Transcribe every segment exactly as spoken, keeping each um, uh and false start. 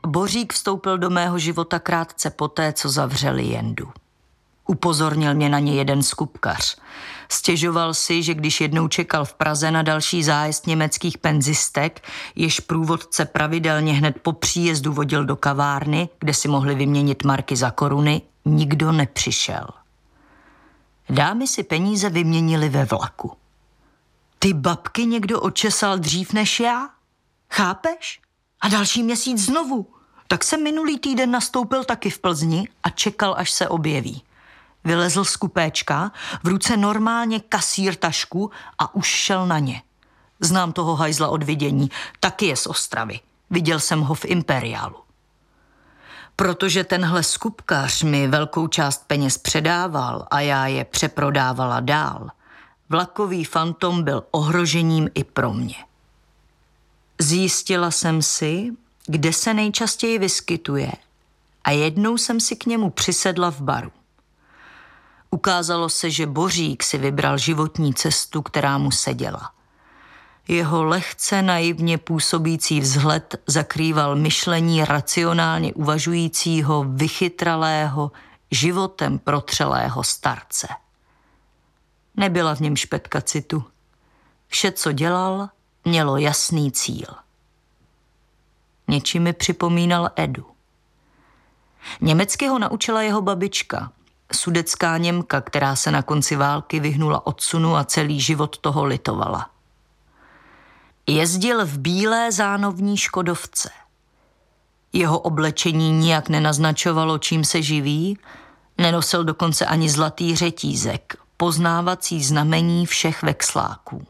Bořík vstoupil do mého života krátce poté, co zavřeli Jendu. Upozornil mě na ně jeden skupkař. Stěžoval si, že když jednou čekal v Praze na další zájezd německých penzistek, jež průvodce pravidelně hned po příjezdu vodil do kavárny, kde si mohli vyměnit marky za koruny, nikdo nepřišel. Dámy si peníze vyměnili ve vlaku. Ty babky někdo očesal dřív než já? Chápeš? A další měsíc znovu. Tak jsem minulý týden nastoupil taky v Plzni a čekal, až se objeví. Vylezl z kupéčka, v ruce normálně kasír tašku a už šel na ně. Znám toho hajzla od vidění, taky je z Ostravy. Viděl jsem ho v Imperiálu. Protože tenhle skupkař mi velkou část peněz předával a já je přeprodávala dál, vlakový fantom byl ohrožením i pro mě. Zjistila jsem si, kde se nejčastěji vyskytuje a jednou jsem si k němu přisedla v baru. Ukázalo se, že Bořík si vybral životní cestu, která mu seděla. Jeho lehce naivně působící vzhled zakrýval myšlení racionálně uvažujícího, vychytralého, životem protřelého starce. Nebyla v něm špetka citu. Vše, co dělal, mělo jasný cíl. Něčím mi připomínal Edu. Německy ho naučila jeho babička, sudetská Němka, která se na konci války vyhnula odsunu a celý život toho litovala. Jezdil v bílé zánovní škodovce. Jeho oblečení nijak nenaznačovalo, čím se živí, nenosil dokonce ani zlatý řetízek, poznávací znamení všech vexláků.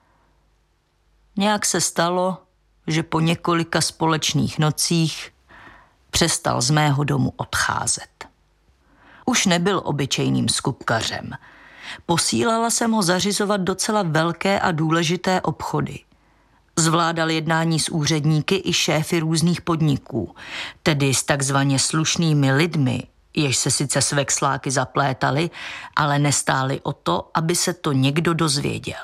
Nějak se stalo, že po několika společných nocích přestal z mého domu odcházet. Už nebyl obyčejným skupkařem. Posílala jsem ho zařizovat docela velké a důležité obchody. Zvládal jednání s úředníky i šéfy různých podniků, tedy s takzvaně slušnými lidmi, jež se sice s vexláky zaplétali, ale nestáli o to, aby se to někdo dozvěděl.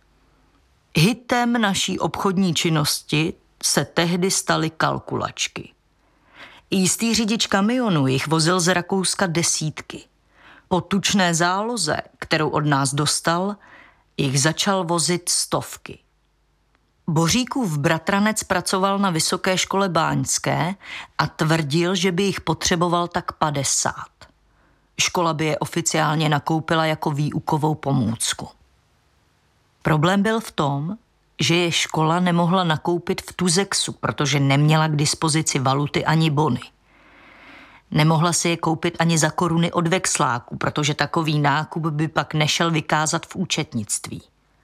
Hitem naší obchodní činnosti se tehdy staly kalkulačky. Jistý řidič kamionu jich vozil z Rakouska desítky. Po tučné záloze, kterou od nás dostal, jich začal vozit stovky. Boříkův bratranec pracoval na Vysoké škole báňské a tvrdil, že by jich potřeboval tak padesát. Škola by je oficiálně nakoupila jako výukovou pomůcku. Problém byl v tom, že je škola nemohla nakoupit v Tuzexu, protože neměla k dispozici valuty ani bony. Nemohla si je koupit ani za koruny od vexláků, protože takový nákup by pak nešel vykázat v účetnictví.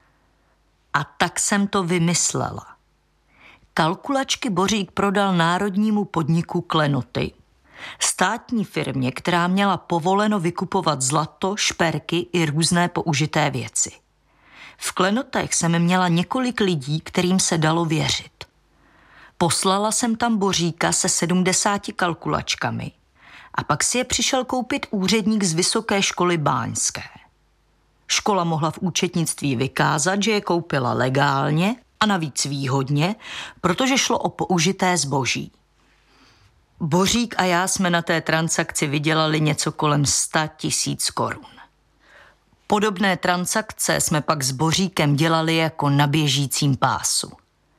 A tak jsem to vymyslela. Kalkulačky Bořík prodal národnímu podniku Klenoty, státní firmě, která měla povoleno vykupovat zlato, šperky i různé použité věci. V Klenotech jsem měla několik lidí, kterým se dalo věřit. Poslala jsem tam Boříka se sedmdesáti kalkulačkami a pak si je přišel koupit úředník z Vysoké školy báňské. Škola mohla v účetnictví vykázat, že je koupila legálně a navíc výhodně, protože šlo o použité zboží. Bořík a já jsme na té transakci vydělali něco kolem sto tisíc korun. Podobné transakce jsme pak s Boříkem dělali jako na běžícím pásu.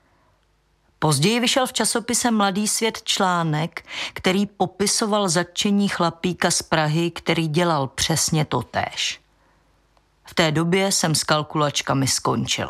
Později vyšel v časopise Mladý svět článek, který popisoval zatčení chlapíka z Prahy, který dělal přesně totéž. V té době jsem s kalkulačkami skončila.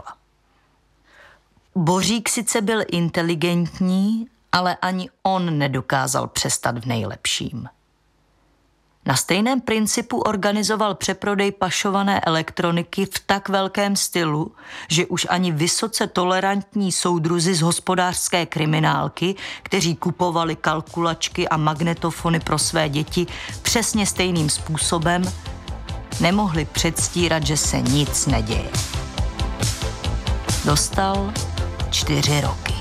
Bořík sice byl inteligentní, ale ani on nedokázal přestat v nejlepším. Na stejném principu organizoval přeprodej pašované elektroniky v tak velkém stylu, že už ani vysoce tolerantní soudruzi z hospodářské kriminálky, kteří kupovali kalkulačky a magnetofony pro své děti přesně stejným způsobem, nemohli předstírat, že se nic neděje. Dostal čtyři roky.